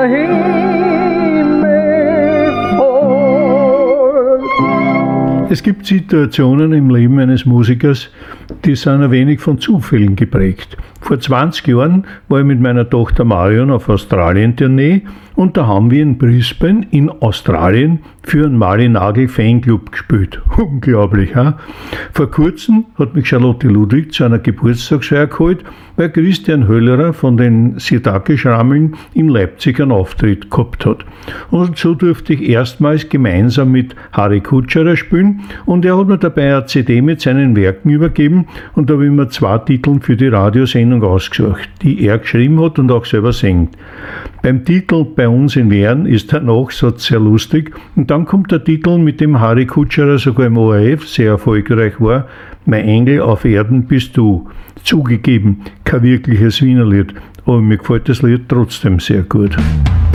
Es gibt Situationen im Leben eines Musikers, die sind ein wenig von Zufällen geprägt. Vor 20 Jahren war ich mit meiner Tochter Marion auf Australien-Tournee und da haben wir in Brisbane in Australien für einen Mali-Nagel-Fanclub gespielt. Unglaublich, ha? Vor kurzem hat mich Charlotte Ludwig zu einer Geburtstagsfeier geholt, weil Christian Höllerer von den Sirtaki-Schrammeln in Leipzig einen Auftritt gehabt hat. Und so durfte ich erstmals gemeinsam mit Harry Kutscherer spielen und er hat mir dabei eine CD mit seinen Werken übergeben und da habe ich mir 2 Titel für die Radiosendung ausgesucht, die er geschrieben hat und auch selber singt. Beim Titel Bei uns in Wern ist der Nachsatz sehr lustig und dann kommt der Titel, mit dem Harry Kutscherer sogar im ORF sehr erfolgreich war, Mein Engel auf Erden bist du. Zugegeben, kein wirkliches Wienerlied, aber mir gefällt das Lied trotzdem sehr gut.